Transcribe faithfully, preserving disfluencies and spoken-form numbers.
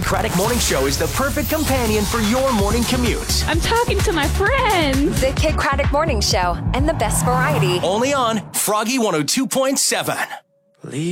Craddock Morning Show is the perfect companion for your morning commute. I'm talking to my friends. The Kid Craddock Morning Show and the best variety. Only on Froggy one oh two point seven.